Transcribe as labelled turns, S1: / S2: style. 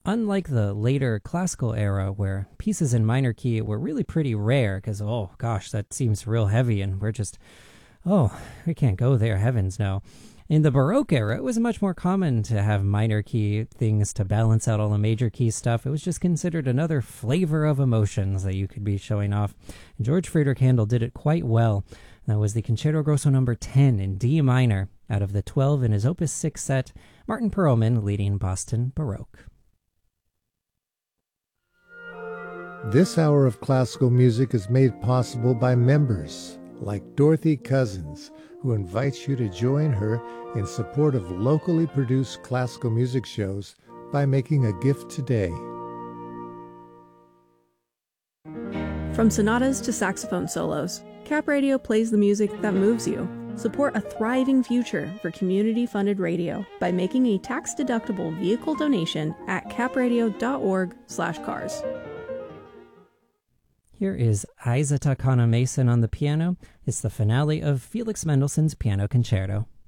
S1: unlike the later classical era where pieces in minor key were really pretty rare because, oh gosh, that seems real heavy and we're just, oh, we can't go there, heavens no. In the Baroque era, it was much more common to have minor key things to balance out all the major key stuff. It was just considered another flavor of emotions that you could be showing off. And George Friedrich Handel did it quite well. That was the Concerto Grosso number 10 in D minor out of the 12 in his Opus 6 set, Martin Perlman leading Boston Baroque.
S2: This hour of classical music is made possible by members like Dorothy Cousins, who invites you to join her in support of locally produced classical music shows by making a gift today.
S3: From sonatas to saxophone solos, Cap Radio plays the music that moves you. Support a thriving future for community-funded radio by making a tax-deductible vehicle donation at capradio.org/cars.
S1: Here is Isa Takana Mason on the piano. It's the finale of Felix Mendelssohn's Piano Concerto.